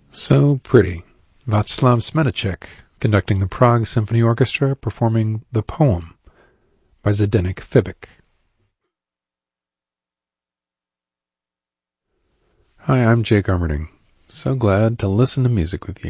So Pretty, Václav Smetacek, conducting the Prague Symphony Orchestra, performing The Poem by Zdeněk Fibik. Hi, I'm Jake Armerding. So glad to listen to music with you.